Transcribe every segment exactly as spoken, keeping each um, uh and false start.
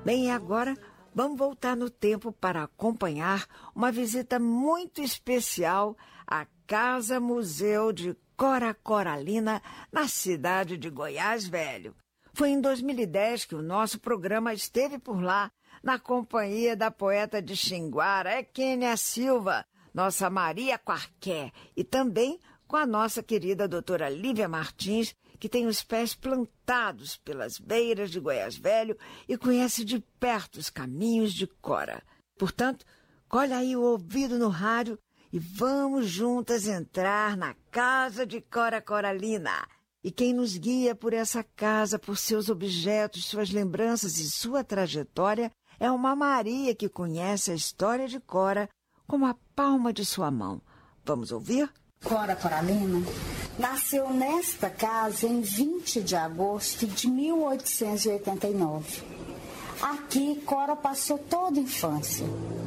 Bem, e agora vamos voltar no tempo para acompanhar uma visita muito especial à Casa Museu de Cora Coralina, na cidade de Goiás Velho. Foi em dois mil e dez que o nosso programa esteve por lá, na companhia da poeta de Xinguara, Ekênia Silva, nossa Maria Quarqué, e também com a nossa querida doutora Lívia Martins, que tem os pés plantados pelas beiras de Goiás Velho e conhece de perto os caminhos de Cora. Portanto, colhe aí o ouvido no rádio e vamos juntas entrar na Casa de Cora Coralina. E quem nos guia por essa casa, por seus objetos, suas lembranças e sua trajetória, é uma Maria que conhece a história de Cora como a palma de sua mão. Vamos ouvir? Cora Coralina nasceu nesta casa em vinte de agosto de mil oitocentos e oitenta e nove. Aqui, Cora passou toda a infância.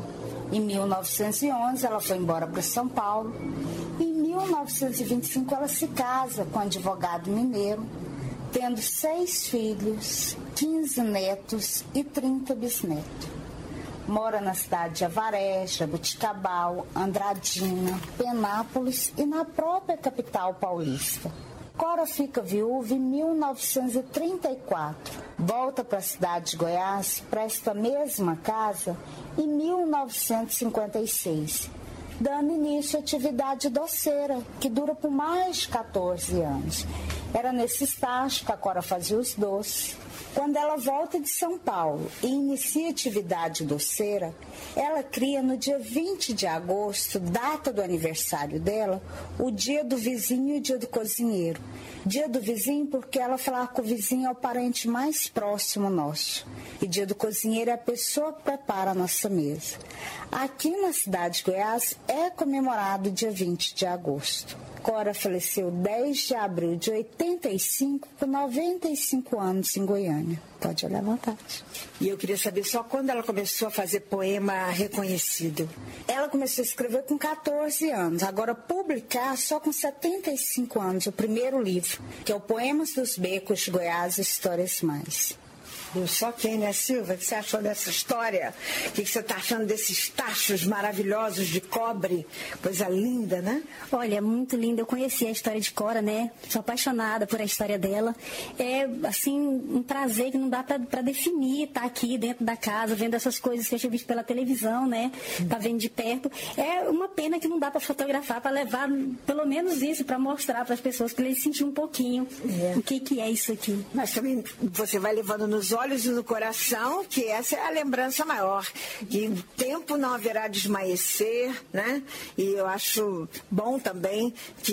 Em mil novecentos e onze, ela foi embora para São Paulo. Em mil novecentos e vinte e cinco, ela se casa com um advogado mineiro, tendo seis filhos, quinze netos e trinta bisnetos. Mora na cidade de Avaré, Jabuticabal, Andradina, Penápolis e na própria capital paulista. Cora fica viúva em mil novecentos e trinta e quatro. Volta para a cidade de Goiás, para esta mesma casa, em mil novecentos e cinquenta e seis, dando início à atividade doceira, que dura por mais de quatorze anos. Era nesse estágio que a Cora fazia os doces. Quando ela volta de São Paulo e inicia a atividade doceira, ela cria no dia vinte de agosto, data do aniversário dela, o dia do vizinho e o dia do cozinheiro. Dia do vizinho porque ela falava que o vizinho é o parente mais próximo nosso. E dia do cozinheiro é a pessoa que prepara a nossa mesa. Aqui na cidade de Goiás é comemorado dia vinte de agosto. Cora faleceu dez de abril de oitenta e cinco, com noventa e cinco anos em Goiânia. Pode olhar à vontade. E eu queria saber só quando ela começou a fazer poema reconhecido. Ela começou a escrever com quatorze anos. Agora, publicar só com setenta e cinco anos, o primeiro livro, que é o Poemas dos Becos de Goiás e Histórias Mais. Eu só Kênia Silva, o que você achou dessa história? O que você está achando desses tachos maravilhosos de cobre? Coisa linda, né? Olha, muito linda. Eu conheci a história de Cora, né? Sou apaixonada por a história dela. É, assim, um prazer que não dá para definir estar tá aqui dentro da casa, vendo essas coisas que eu tinha visto pela televisão, né? Tá vendo de perto. É uma pena que não dá para fotografar, para levar pelo menos isso, para mostrar para as pessoas, para eles sentirem um pouquinho é. o que, que é isso aqui. Mas também você vai levando nos olhos olhos e no coração, que essa é a lembrança maior, que o tempo não haverá de esmaecer, né? E eu acho bom também que